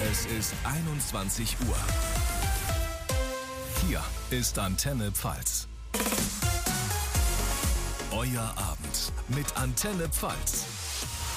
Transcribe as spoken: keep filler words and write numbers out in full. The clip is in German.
Es ist einundzwanzig Uhr. Hier ist Antenne Pfalz. Euer Abend mit Antenne Pfalz.